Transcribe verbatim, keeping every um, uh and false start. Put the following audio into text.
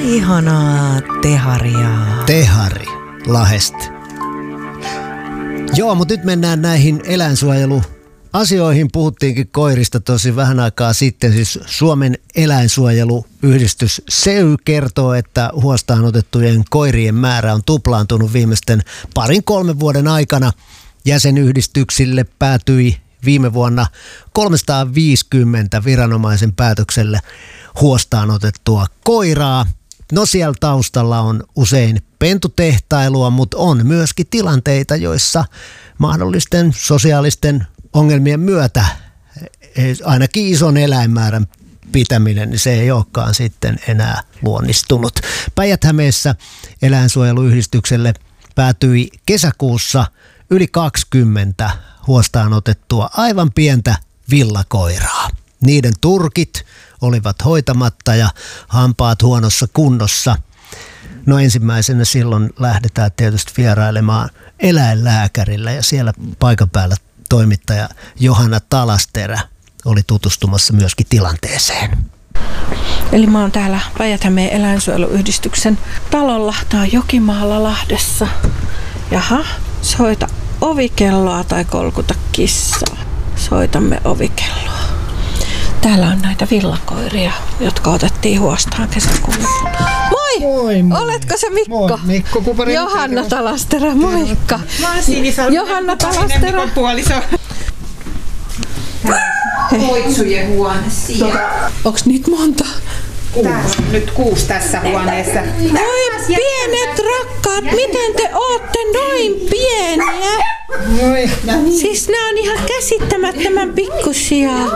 Ihanaa teharia. Tehari Lahdesta. Joo, mutta nyt mennään näihin eläinsuojeluasioihin. Puhuttiinkin koirista tosi vähän aikaa sitten. Siis Suomen eläinsuojeluyhdistys S E Y kertoo, että huostaan otettujen koirien määrä on tuplaantunut viimeisten parin kolmen vuoden aikana. Jäsenyhdistyksille päätyi viime vuonna kolmesataaviisikymmentä viranomaisen päätökselle huostaan otettua koiraa. No siellä taustalla on usein pentutehtailua, mutta on myöskin tilanteita, joissa mahdollisten sosiaalisten ongelmien myötä ainakin ison eläinmäärän pitäminen, niin se ei olekaan sitten enää luonnistunut. Päijät-Hämeessä eläinsuojeluyhdistykselle päätyi kesäkuussa yli kaksikymmentä huostaan otettua aivan pientä villakoiraa. Niiden turkit olivat hoitamatta ja hampaat huonossa kunnossa. No ensimmäisenä silloin lähdetään tietysti vierailemaan eläinlääkärillä ja siellä paikan päällä toimittaja Johanna Talasterä oli tutustumassa myöskin tilanteeseen. Eli mä oon täällä Päijät-Hämeen eläinsuojeluyhdistyksen talolla. Tää on Jokimaalla Lahdessa. Jaha, soita ovikelloa tai kolkuta kissaa. Soitamme ovikelloa. Täällä on näitä villakoiria, jotka otettiin huostaan kesäkuulla. Moi! Moi, moi! Oletko se Mikko? Moi, Mikko Kuparin. Johanna Talastera, moikka! Mä oon Sinisalmen Johanna Talastera. Mikon puoliso. Koitsujen huone siellä. Onks niitä monta? Täällä on nyt kuusi tässä huoneessa. Oi pienet rakkaat, miten te ootte noin pieniä? Moi. Siis nää on ihan käsittämättömän pikkusia.